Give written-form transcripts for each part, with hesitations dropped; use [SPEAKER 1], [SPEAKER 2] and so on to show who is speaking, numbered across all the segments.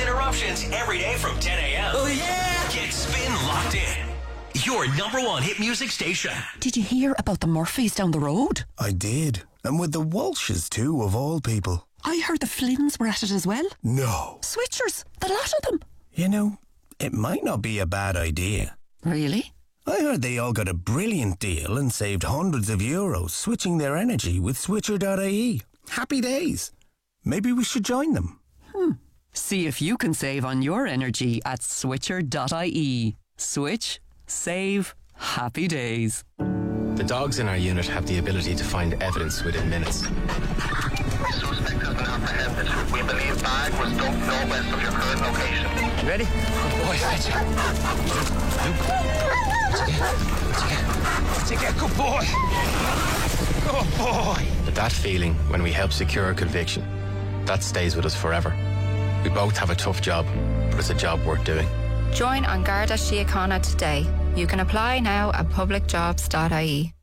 [SPEAKER 1] interruptions every day from 10 a.m.
[SPEAKER 2] Oh, yeah!
[SPEAKER 1] Get Spin locked in. Your #1 hit music station.
[SPEAKER 3] Did you hear about the Murphys down the road?
[SPEAKER 4] I did. And with the Walshes too, of all people.
[SPEAKER 3] I heard the Flynns were at it as well.
[SPEAKER 4] No.
[SPEAKER 3] Switchers, the lot of them.
[SPEAKER 4] You know, it might not be a bad idea.
[SPEAKER 3] Really?
[SPEAKER 4] I heard they all got a brilliant deal and saved hundreds of euros switching their energy with Switcher.ie. Happy days. Maybe we should join them.
[SPEAKER 3] See if you can save on your energy at switcher.ie. Switch, save, happy days.
[SPEAKER 5] The dogs in our unit have the ability to find evidence within minutes.
[SPEAKER 6] Suspect has been apprehended. We believe bag was dumped northwest of your current location.
[SPEAKER 5] Ready? Good boy, Fetch. Take it, good boy. Good boy. But that feeling when we help secure a conviction, that stays with us forever. We both have a tough job, but it's a job worth doing.
[SPEAKER 7] Join on Garda Síochána today. You can apply now at publicjobs.ie.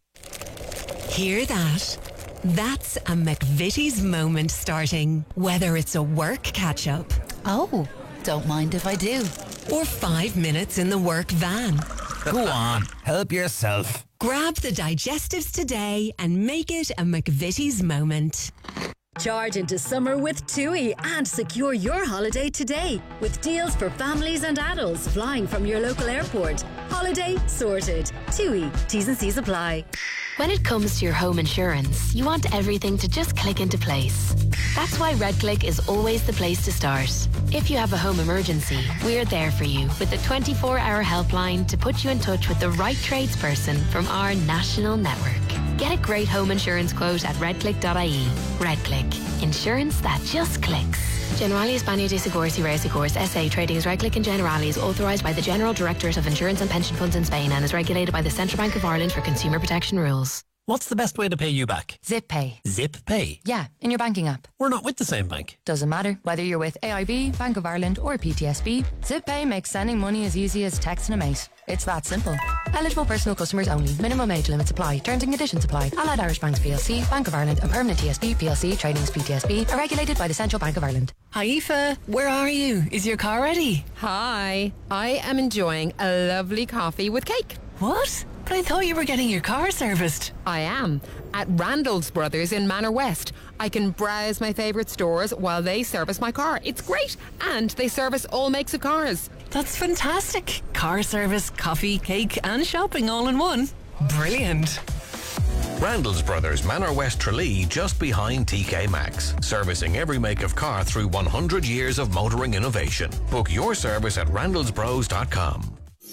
[SPEAKER 8] Hear that? That's a McVitie's moment starting. Whether it's a work catch-up.
[SPEAKER 9] Oh, don't mind if I do.
[SPEAKER 8] Or 5 minutes in the work van.
[SPEAKER 2] Go on, help yourself.
[SPEAKER 8] Grab the digestives today and make it a McVitie's moment.
[SPEAKER 10] Charge into summer with TUI and secure your holiday today with deals for families and adults flying from your local airport. Holiday sorted. TUI. T's and C's apply.
[SPEAKER 11] When it comes to your home insurance, you want everything to just click into place. That's why RedClick is always the place to start. If you have a home emergency, we're there for you with a 24-hour helpline to put you in touch with the right tradesperson from our national network. Get a great home insurance quote at redclick.ie. RedClick. Insurance that just clicks. Generali España de Seguros y Reaseguros S.A. trading as RedClick and Generali is authorised by the General Directorate of Insurance and Pension Funds in Spain and is regulated by the Central Bank of Ireland for consumer protection rules.
[SPEAKER 12] What's the best way to pay you back?
[SPEAKER 13] Zip Pay.
[SPEAKER 12] Zip Pay?
[SPEAKER 13] Yeah, in your banking app.
[SPEAKER 12] We're not with the same bank.
[SPEAKER 13] Doesn't matter. Whether you're with AIB, Bank of Ireland or PTSB, Zip Pay makes sending money as easy as texting a mate. It's that simple. Eligible personal customers only. Minimum age limits apply. Terms and conditions apply. Allied Irish Banks PLC, Bank of Ireland and Permanent TSB PLC, trading as PTSB, are regulated by the Central Bank of Ireland.
[SPEAKER 8] Hi Aoife, where are you? Is your car ready?
[SPEAKER 14] Hi, I am enjoying a lovely coffee with cake.
[SPEAKER 8] What? But I thought you were getting your car serviced.
[SPEAKER 14] I am. At Randall's Brothers in Manor West. I can browse my favourite stores while they service my car. It's great. And they service all makes of cars.
[SPEAKER 8] That's fantastic. Car service, coffee, cake and shopping all in one. Brilliant.
[SPEAKER 15] Randall's Brothers, Manor West Tralee, just behind TK Maxx. Servicing every make of car through 100 years of motoring innovation. Book your service at randallsbros.com.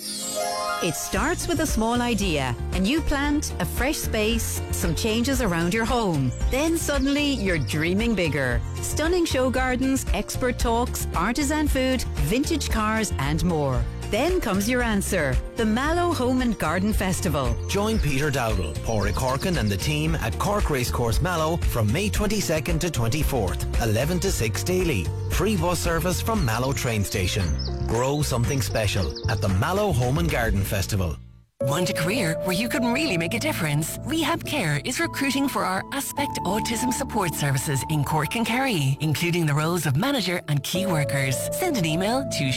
[SPEAKER 16] It starts with a small idea and you plant a fresh space, some changes around your home. Then suddenly you're dreaming bigger. Stunning show gardens, expert talks, artisan food, vintage cars and more. Then comes your answer, the Mallow Home and Garden Festival.
[SPEAKER 17] Join Peter Dowdall, Pádraig Corkin and the team at Cork Racecourse Mallow from May 22nd to 24th, 11 to 6 daily. Free bus service from Mallow train station. Grow something special at the Mallow Home and Garden Festival.
[SPEAKER 8] Want a career where you can really make a difference? Rehab Care is recruiting for our Aspect Autism Support Services in Cork and Kerry, including the roles of manager and key workers. Send an email to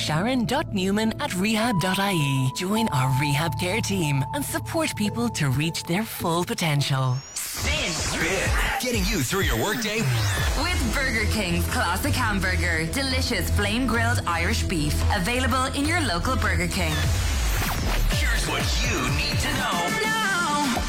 [SPEAKER 8] sharon.newman@rehab.ie. Join our Rehab Care team and support people to reach their full potential.
[SPEAKER 1] Spin. Getting you through your workday
[SPEAKER 18] with Burger King's classic hamburger. Delicious flame grilled Irish beef. Available in your local Burger King.
[SPEAKER 1] Here's what you need to know now.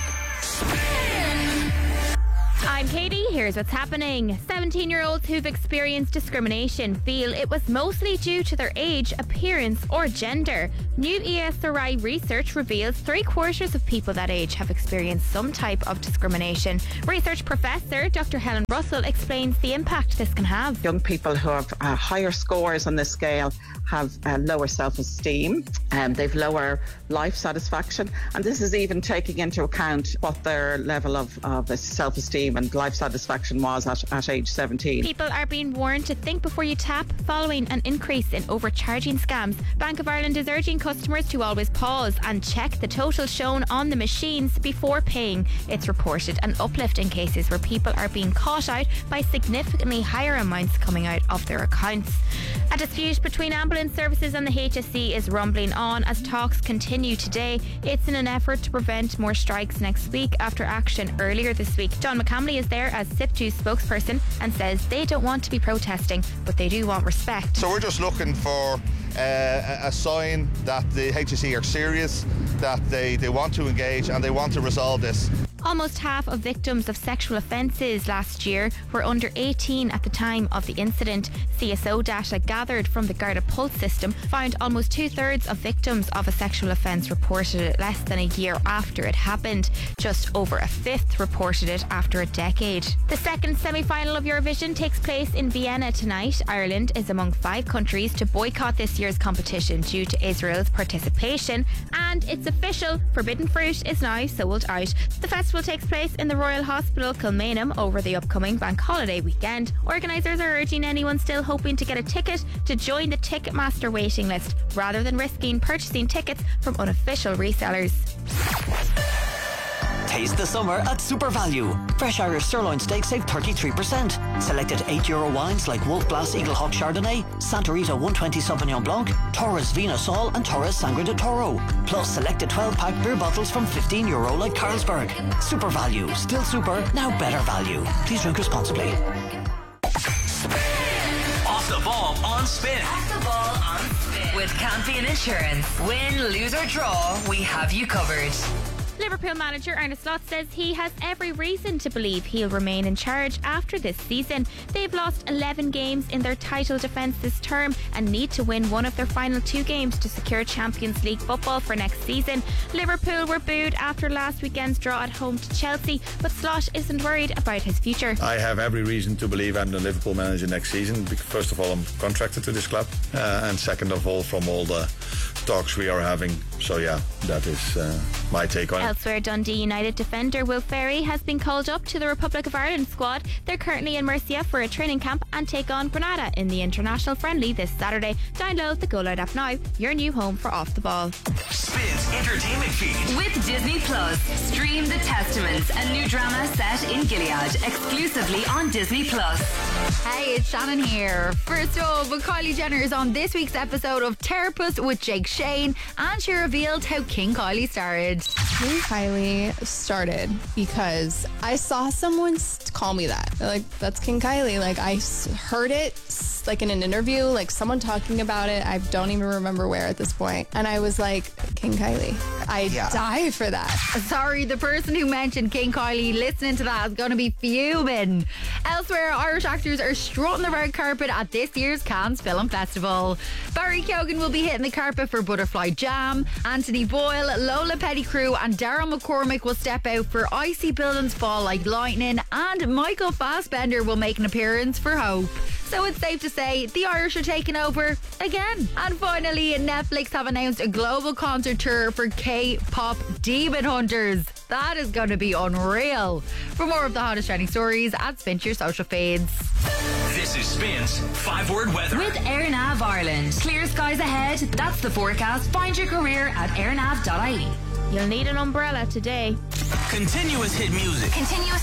[SPEAKER 1] Spin.
[SPEAKER 19] I'm Katie. Here's what's happening. 17-year-olds who've experienced discrimination feel it was mostly due to their age, appearance or gender. New ESRI research reveals 3/4 of people that age have experienced some type of discrimination. Research professor Dr. Helen Russell explains the impact this can have.
[SPEAKER 20] Young people who have higher scores on this scale have lower self-esteem and they've lower life satisfaction, and this is even taking into account what their level of self-esteem and life satisfaction was at age 17.
[SPEAKER 19] People are being warned to think before you tap following an increase in overcharging scams. Bank of Ireland is urging customers to always pause and check the total shown on the machines before paying. It's reported an uplift in cases where people are being caught out by significantly higher amounts coming out of their accounts. A dispute between ambulance services and the HSE is rumbling on as talks continue today. It's in an effort to prevent more strikes next week after action earlier this week. John McCamley is there as SIP2's spokesperson and says they don't want to be protesting, but they do want respect.
[SPEAKER 21] So we're just looking for a sign that the HSE are serious, that they want to engage and they want to resolve this.
[SPEAKER 19] Almost half of victims of sexual offences last year were under 18 at the time of the incident. CSO data gathered from the Garda Pulse system found almost 2/3 of victims of a sexual offence reported it less than a year after it happened. Just over a fifth reported it after a decade. The second semi-final of Eurovision takes place in Vienna tonight. Ireland is among 5 countries to boycott this year's competition due to Israel's participation. And it's official, Forbidden Fruit is now sold out. The festival takes place in the Royal Hospital Kilmainham over the upcoming bank holiday weekend. Organisers are urging anyone still hoping to get a ticket to join the Ticketmaster waiting list rather than risking purchasing tickets from unofficial resellers.
[SPEAKER 2] Taste the summer at Super Value. Fresh Irish sirloin steak save 33%. Selected €8 wines like Wolf Blass Eagle Hawk Chardonnay, Santa Rita 120 Sauvignon Blanc, Torres Vina Sol and Torres Sangre de Toro. Plus selected 12-pack beer bottles from €15 like Carlsberg. Super Value. Still super, now better value. Please drink responsibly.
[SPEAKER 1] Off the ball on Spin.
[SPEAKER 18] Off the ball on Spin. With Campion Insurance. Win, lose or draw, we have you covered.
[SPEAKER 19] Liverpool manager Arne Slot says he has every reason to believe he'll remain in charge after this season. They've lost 11 games in their title defence this term and need to win one of their final 2 games to secure Champions League football for next season. Liverpool were booed after last weekend's draw at home to Chelsea, but Slot isn't worried about his future.
[SPEAKER 22] I have every reason to believe I'm the Liverpool manager next season. First of all, I'm contracted to this club, and second of all, from all the talks we are having. So yeah, that is my take on it.
[SPEAKER 19] Elsewhere, Dundee United defender Will Ferry has been called up to the Republic of Ireland squad. They're currently in Murcia for a training camp and take on Granada in the international friendly this Saturday. Download the Go Loud app now, your new home for Off the Ball.
[SPEAKER 1] Spin's entertainment feed.
[SPEAKER 18] With Disney Plus, stream The Testaments, a new drama set in Gilead, exclusively on Disney Plus.
[SPEAKER 23] Hey, it's Shannon here. First up, Kylie Jenner is on this week's episode of Therapist with Jake Shane, and she revealed how King Kylie started.
[SPEAKER 24] King Kylie started because I saw someone call me that. They're like, that's King Kylie. Like, I heard it like in an interview, like someone talking about it. I don't even remember where at this point. And I was like, King Kylie. I die for that.
[SPEAKER 23] Sorry, the person who mentioned King Kylie listening to that is going to be fuming. Elsewhere, Irish actors are strutting the red carpet at this year's Cannes Film Festival. Barry Keoghan will be hitting the carpet for Butterfly Jam. Anthony Boyle, Lola Pettigrew and Daryl McCormick will step out for Icy Buildings Fall Like Lightning, and Michael Fassbender will make an appearance for Hope. So it's safe to say the Irish are taking over again. And finally, Netflix have announced a global concert tour for K-pop Demon Hunters. That is going to be unreal. For more of the hottest trending stories, Spin your social feeds.
[SPEAKER 1] This is Spin's 5-word weather.
[SPEAKER 18] With AirNav Ireland. Clear skies ahead. That's the forecast. Find your career at airnav.ie.
[SPEAKER 19] You'll need an umbrella today.
[SPEAKER 1] Continuous hit music.
[SPEAKER 18] Continuous